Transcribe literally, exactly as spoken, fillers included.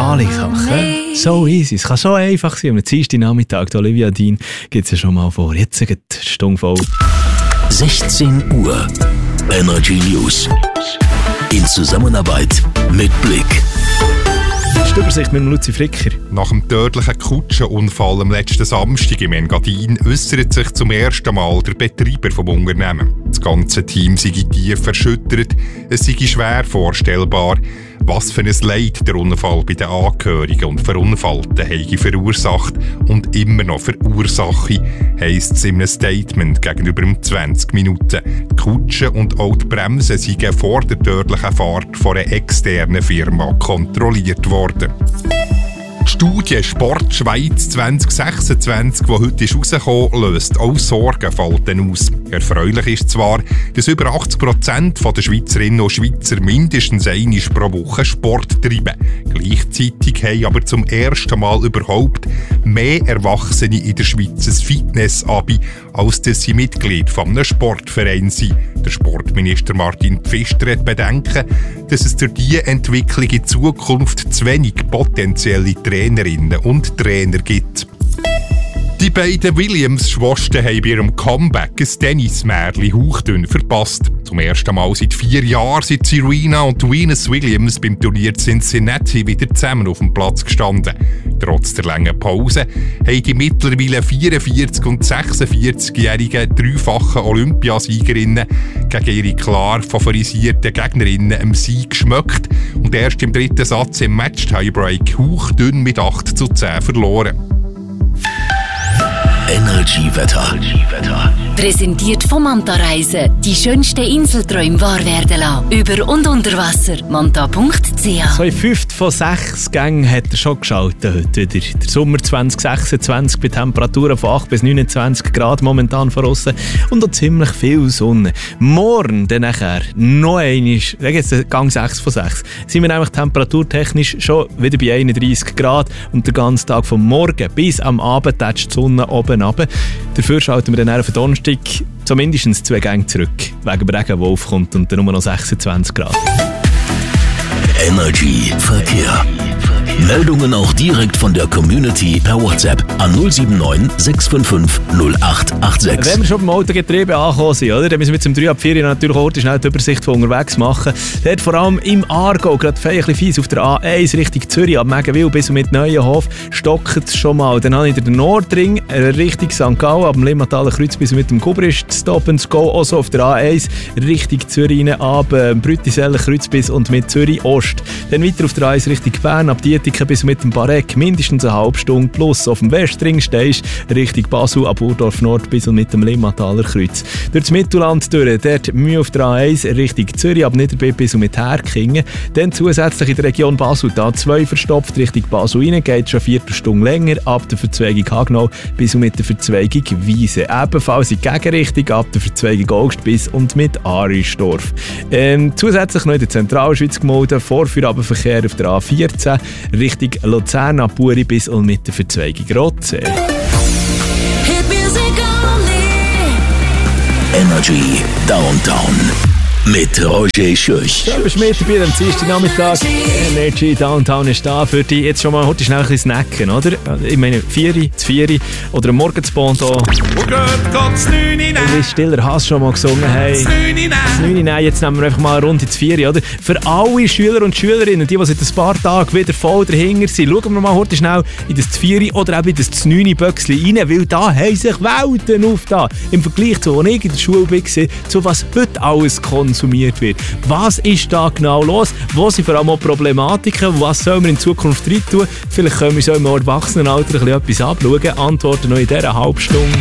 Spezialsachen. So easy. Es kann so einfach sein. Am Dienstagnachmittag, die Olivia Dean gibt es ja schon mal vor. Jetzt eine Stunde voll. sechzehn Uhr. Energy News. In Zusammenarbeit mit Blick. Die Übersicht mit dem Luzi Fricker. Nach dem tödlichen Kutschenunfall am letzten Samstag im Engadin äußert sich zum ersten Mal der Betreiber des Unternehmens. Das ganze Team sei tief erschüttert. Es sei schwer vorstellbar, was für ein Leid der Unfall bei den Angehörigen und Verunfallten habe verursacht und immer noch verursache, heisst es in einem Statement gegenüber dem zwanzig Minuten. Die Kutsche und auch die Bremsen seien vor der tödlichen Fahrt von einer externen Firma kontrolliert worden. Die Studie Sport Schweiz zwanzig sechsundzwanzig, die heute rausgekommen ist, löst auch Sorgenfalten aus. Erfreulich ist zwar, dass über achtzig Prozent der Schweizerinnen und Schweizer mindestens einmal pro Woche Sport treiben. Gleichzeitig haben aber zum ersten Mal überhaupt mehr Erwachsene in der Schweiz ein Fitness-Abi, als dass sie Mitglied eines Sportvereins sind. Der Sportminister Martin Pfister hat Bedenken, dass es durch diese Entwicklung in Zukunft zu wenig potenzielle Trainerinnen und Trainer gibt. Die beiden Williams-Schwosten haben bei ihrem Comeback ein Tennismärchen hauchdünn verpasst. Zum ersten Mal seit vier Jahren sind Serena und Venus Williams beim Turnier Cincinnati wieder zusammen auf dem Platz gestanden. Trotz der langen Pause haben die mittlerweile vierundvierzig- und sechsundvierzigjährigen dreifachen Olympiasiegerinnen gegen ihre klar favorisierten Gegnerinnen am Sieg geschmeckt und erst im dritten Satz im Match-Tiebreak hauchdünn mit acht zu zehn verloren. Energy-Wetter. Präsentiert von Manta Reisen. Die schönsten Inselträume wahr werden lassen. Über und unter Wasser. manta punkt c h. So in fünf von sechs Gängen hat er schon geschaltet heute wieder. Der Sommer zwanzig sechsundzwanzig bei Temperaturen von acht bis neunundzwanzig Grad momentan draussen und auch ziemlich viel Sonne. Morgen dann nachher noch einmal, da gibt es Gang sechs von sechs, sind wir nämlich temperaturtechnisch schon wieder bei einunddreissig Grad und den ganzen Tag vom Morgen bis am Abend tätscht die Sonne oben runter. Dafür schalten wir dann auf den Donnerstag zumindest zwei Gänge zurück, wegen dem Regen, der aufkommt und dann nur noch sechsundzwanzig Grad. Energy Verkehr. Meldungen auch direkt von der Community per WhatsApp an null sieben neun sechs fünf fünf null acht acht sechs. Wenn wir schon beim Autogetriebe angekommen sind, oder? Dann müssen wir zum drei ab vier natürlich auch schnell die Übersicht von unterwegs machen. Dort vor allem im Aargau, gerade ein bisschen fies auf der A eins Richtung Zürich, ab Megenwil bis mit Neuenhof, stockt es schon mal. Dann habe ich den Nordring Richtung Sankt Gallen, ab dem Limmataler Kreuz bis mit dem Kubrist Stop and Go, also auf der A eins Richtung Zürich rein, ab äh, Brütiseller Kreuz bis und mit Zürich Ost. Dann weiter auf der A eins Richtung Bern, ab Dietiken bis mit dem Barek mindestens eine halbe Stunde plus. Auf dem Westring stehst Richtung Basel, ab Urdorf Nord bis und mit dem Limmataler Kreuz. Durch das Mittelland durch, dort Mühe auf der A eins Richtung Zürich, ab Niederbipp bis und mit Herkingen. Dann zusätzlich in der Region Basel, da zwei verstopft Richtung Basel rein, geht schon eine Viertelstunde länger, ab der Verzweigung Hagnau bis und mit der Verzweigung Wiese. Ebenfalls in die Gegenrichtung, ab der Verzweigung Augst bis und mit Aristorf. Ähm, zusätzlich noch in der Zentralschweiz gemeldet, Vorführabendverkehr auf der A vierzehn, Richtung Luzern, ab Buri bis und mit der Verzweigung Rotzee. Energy Downtown mit Roger Schürch. Ja, bist du mit dabei am Dienstagnachmittag. Energy Downtown ist da für dich. Jetzt schon mal heute schnell ein bisschen snacken, oder? Ich meine, Vieri, das Vieri oder am Morgen zu Bondo. Und geht Gott's Neuni nein. Wie Stiller Hass schon mal gesungen. Hey, Das Neuni nein. das Neuni nein, jetzt nehmen wir einfach mal eine Runde ins Vieri, oder? Für alle Schüler und Schülerinnen, die, die seit ein paar Tagen wieder voll dahinter sind, schauen wir mal heute schnell in das Vieri oder eben in das Neuni Böckchen rein, weil da haben sich Welten aufgetan. Im Vergleich zu, als ich in der Schule war, zu was heute alles konsumiert wird. Was ist da genau los? Wo sind vor allem auch Problematiken? Was sollen wir in Zukunft rein tun? Vielleicht können wir so im Erwachsenenalter ein bisschen etwas abschauen. Antworten noch in dieser halben Stunde.